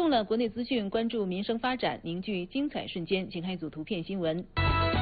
送了国内资讯，关注民生发展，凝聚精彩瞬间。请看一组图片新闻。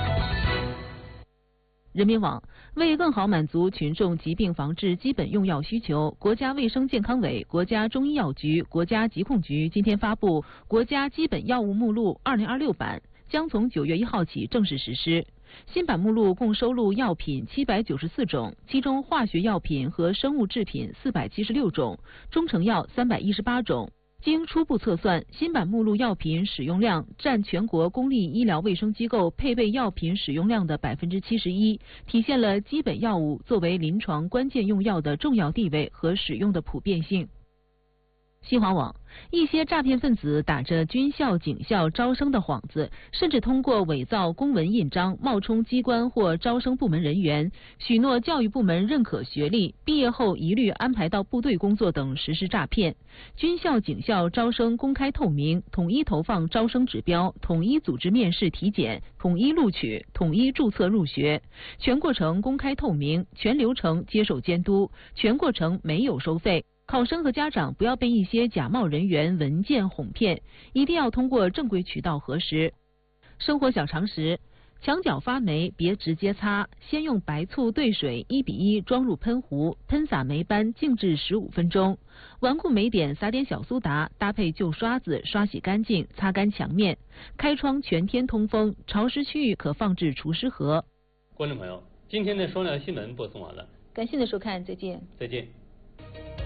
人民网为更好满足群众疾病防治基本用药需求，国家卫生健康委、国家中医药局、国家疾控局今天发布《国家基本药物目录2026版》，将从9月1号起正式实施。新版目录共收录药品794种，其中化学药品和生物制品476种，中成药318种。经初步测算，新版目录药品使用量占全国公立医疗卫生机构配备药品使用量的71%，体现了基本药物作为临床关键用药的重要地位和使用的普遍性。新华网，一些诈骗分子打着军校、警校招生的幌子，甚至通过伪造公文印章冒充机关或招生部门人员，许诺教育部门认可学历，毕业后一律安排到部队工作等实施诈骗。军校、警校招生公开透明，统一投放招生指标，统一组织面试体检，统一录取，统一注册入学，全过程公开透明，全流程接受监督，全过程没有收费。考生和家长不要被一些假冒人员文件哄骗，一定要通过正规渠道核实。生活小常识：墙角发霉别直接擦，先用白醋兑水1:1装入喷壶，喷洒霉斑静置15分钟。顽固霉点撒点小苏打，搭配旧刷子刷洗干净，擦干墙面。开窗全天通风，潮湿区域可放置除湿盒。 观众朋友，今天的双料新闻播送完了， 感谢您的收看，再见。 再见。